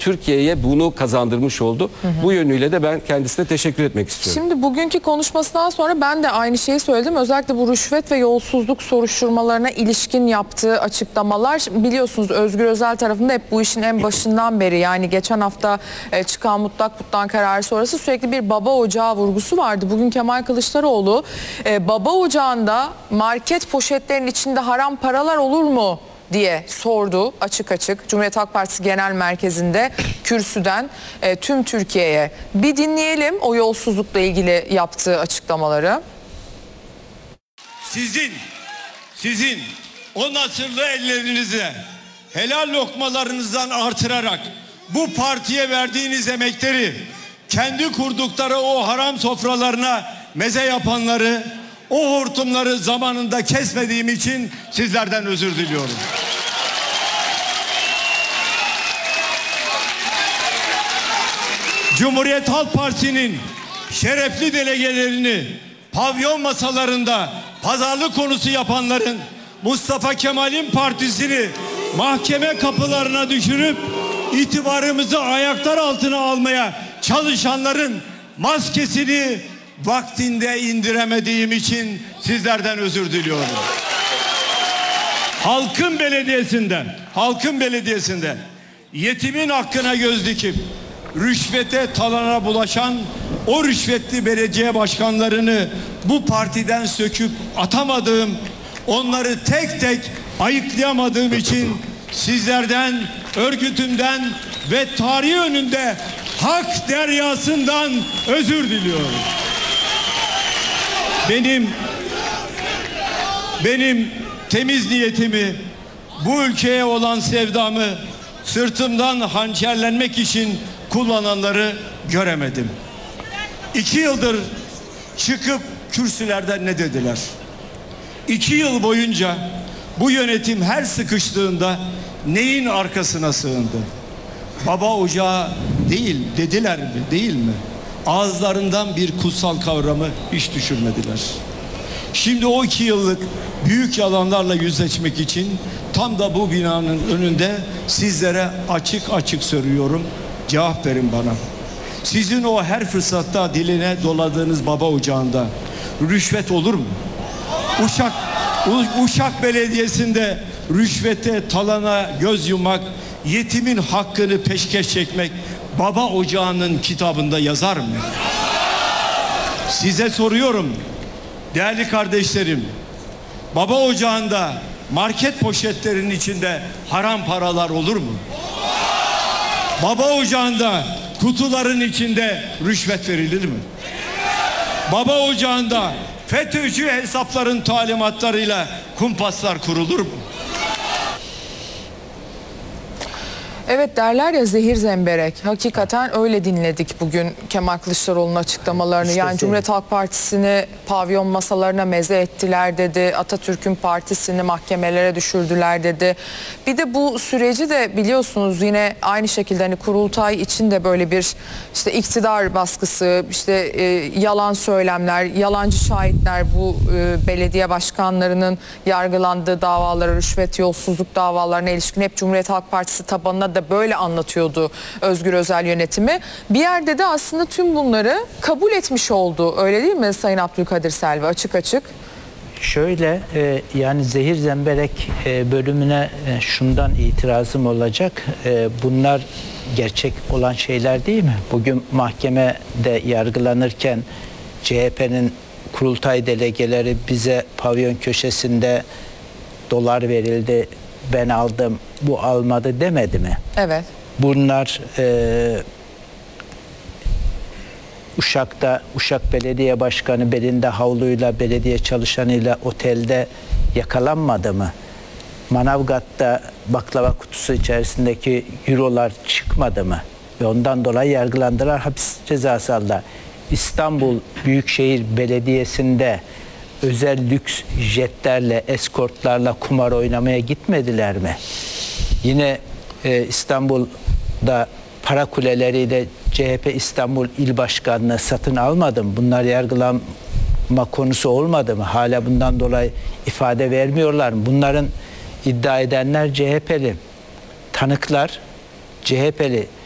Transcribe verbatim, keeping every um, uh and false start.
Türkiye'ye bunu kazandırmış oldu. Hı hı. Bu yönüyle de ben kendisine teşekkür etmek istiyorum. Şimdi bugünkü konuşmasından sonra ben de aynı şeyi söyledim. Özellikle bu rüşvet ve yolsuzluk soruşturmalarına ilişkin yaptığı açıklamalar, biliyorsunuz Özgür Özel tarafında hep bu işin en başından beri, yani geçen hafta çıkan mutlak butlan kararı sonrası sürekli bir baba ocağı vurgusu vardı. Bugün Kemal Kılıçdaroğlu baba ocağında market poşetlerinin içinde haram paralar olur mu diye sordu açık açık Cumhuriyet Halk Partisi Genel Merkezi'nde kürsüden e, tüm Türkiye'ye. Bir dinleyelim o yolsuzlukla ilgili yaptığı açıklamaları. Sizin, sizin o nasırlı ellerinizle helal lokmalarınızdan artırarak bu partiye verdiğiniz emekleri, kendi kurdukları o haram sofralarına meze yapanları, o hortumları zamanında kesmediğim için sizlerden özür diliyorum. Cumhuriyet Halk Partisi'nin şerefli delegelerini pavyon masalarında pazarlık konusu yapanların, Mustafa Kemal'in partisini mahkeme kapılarına düşürüp itibarımızı ayaklar altına almaya çalışanların maskesini vaktinde indiremediğim için sizlerden özür diliyorum. Halkın belediyesinden, halkın belediyesinde yetimin hakkına göz dikip rüşvete, talana bulaşan o rüşvetli belediye başkanlarını bu partiden söküp atamadığım, onları tek tek ayıklayamadığım için sizlerden, örgütümden ve tarihi önünde hak deryasından özür diliyorum. Benim benim temiz niyetimi, bu ülkeye olan sevdamı sırtımdan hançerlenmek için kullananları göremedim. İki yıldır çıkıp kürsülerde ne dediler? İki yıl boyunca bu yönetim her sıkıştığında neyin arkasına sığındı? Baba ocağı değil dediler mi? Değil mi? Ağızlarından bir kutsal kavramı hiç düşürmediler. Şimdi o iki yıllık büyük yalanlarla yüzleşmek için tam da bu binanın önünde sizlere açık açık soruyorum. Cevap verin bana. Sizin o her fırsatta diline doladığınız baba ocağında rüşvet olur mu? Uşak, Uşak Belediyesi'nde rüşvete, talana göz yumak, yetimin hakkını peşkeş çekmek baba ocağının kitabında yazar mı? Size soruyorum değerli kardeşlerim, baba ocağında market poşetlerinin içinde haram paralar olur mu? Baba ocağında kutuların içinde rüşvet verilir mi? Baba ocağında FETÖ'cü hesapların talimatlarıyla kumpaslar kurulur mu? Evet, derler ya zehir zemberek. Hakikaten öyle dinledik bugün Kemal Kılıçdaroğlu'nun açıklamalarını. İşte yani Cumhuriyet Halk Partisi'ni pavyon masalarına meze ettiler dedi. Atatürk'ün partisini mahkemelere düşürdüler dedi. Bir de bu süreci de biliyorsunuz yine aynı şekilde hani kurultay için de böyle bir işte iktidar baskısı, işte e, yalan söylemler, yalancı şahitler, bu e, belediye başkanlarının yargılandığı davalara, rüşvet, yolsuzluk davalarına ilişkin hep Cumhuriyet Halk Partisi tabanına da böyle anlatıyordu Özgür Özel yönetimi. Bir yerde de aslında tüm bunları kabul etmiş oldu. Öyle değil mi Sayın Abdülkadir Selvi, açık açık? Şöyle e, yani zehir zemberek e, bölümüne e, şundan itirazım olacak. E, bunlar gerçek olan şeyler değil mi? Bugün mahkemede yargılanırken C H P'nin kurultay delegeleri bize pavyon köşesinde dolar verildi, ben aldım, bu almadı demedi mi? Evet. Bunlar e, Uşak'ta Uşak Belediye Başkanı belinde havluyla belediye çalışanıyla otelde yakalanmadı mı? Manavgat'ta baklava kutusu içerisindeki eurolar çıkmadı mı? Ve ondan dolayı yargılandılar, hapis cezası aldılar. İstanbul Büyükşehir Belediyesi'nde özel lüks jetlerle, eskortlarla kumar oynamaya gitmediler mi? Yine e, İstanbul'da para kuleleriyle C H P İstanbul İl Başkanlığı satın almadı mı? Bunlar yargılanma konusu olmadı mı? Hala bundan dolayı ifade vermiyorlar mı? Bunların iddia edenler C H P'li. Tanıklar C H P'li.